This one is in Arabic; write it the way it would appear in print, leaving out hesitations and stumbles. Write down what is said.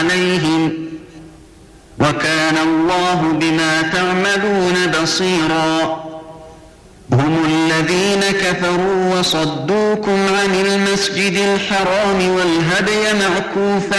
عليهم وكان الله بما تعملون بصيرا هم الذين كفروا وصدوكم عن المسجد الحرام والهدي معكوفا